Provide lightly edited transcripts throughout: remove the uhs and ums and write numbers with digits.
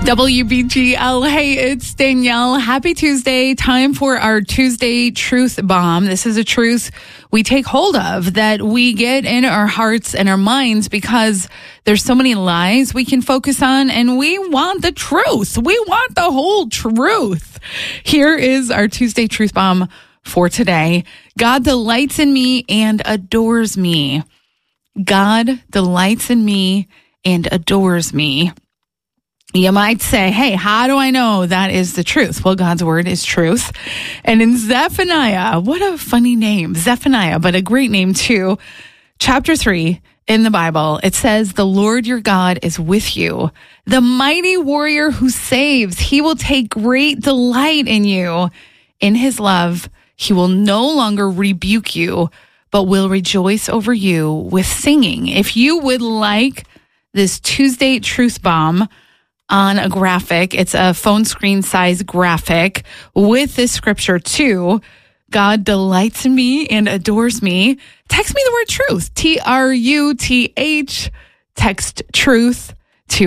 WBGL. Hey, it's Danielle. Happy Tuesday. Time for our Tuesday Truth Bomb. This is a truth we take hold of that we get in our hearts and our minds because there's so many lies we can focus on, and we want the truth. We want the whole truth. Here is our Tuesday Truth Bomb for today. God delights in me and adores me. God delights in me and adores me. You might say, hey, how do I know that is the truth? Well, God's word is truth. And in Zephaniah, what a funny name, Zephaniah, but a great name too. Chapter 3 in the Bible, it says, the Lord your God is with you, the mighty warrior who saves. He will take great delight in you. In his love, he will no longer rebuke you, but will rejoice over you with singing. If you would like this Tuesday Truth Bomb on a graphic, it's a phone screen size graphic with this scripture too. God delights in me and adores me. Text me the word truth, TRUTH. Text truth to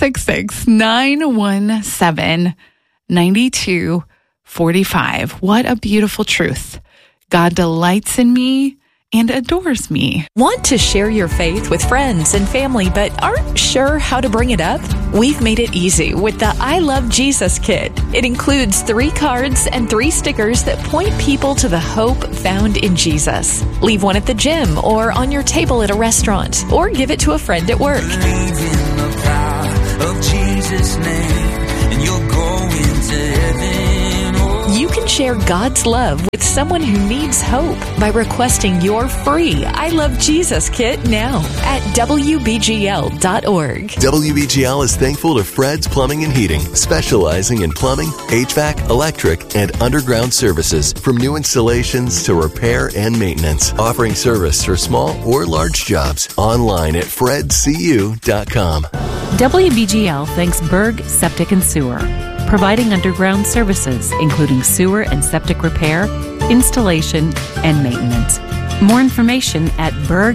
866-917-9245. What a beautiful truth. God delights in me and adores me. Want to share your faith with friends and family but aren't sure how to bring it up? We've made it easy with the I Love Jesus Kit. It includes 3 cards and 3 stickers that point people to the hope found in Jesus. Leave one at the gym or on your table at a restaurant, or give it to a friend at work. Believe in the power of Jesus' name, and you're going to heaven. You can share God's love with someone who needs hope by requesting your free I Love Jesus Kit now at WBGL.org. WBGL is thankful to Fred's Plumbing and Heating, specializing in plumbing, HVAC, electric, and underground services, from new installations to repair and maintenance, offering service for small or large jobs. Online at fredcu.com. WBGL thanks Berg Septic and Sewer, providing underground services, including sewer and septic repair, installation, and maintenance. More information at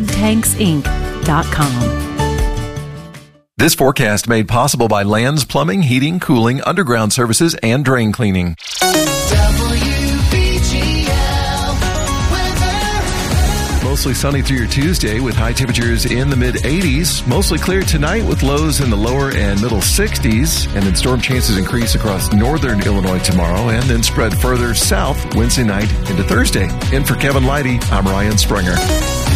bergtanksinc.com. This forecast made possible by Lands Plumbing, Heating, Cooling, Underground Services, and Drain Cleaning. Mostly sunny through your Tuesday with high temperatures in the mid-80s. Mostly clear tonight with lows in the lower and middle 60s. And then storm chances increase across northern Illinois tomorrow and then spread further south Wednesday night into Thursday. In for Kevin Leidy, I'm Ryan Springer.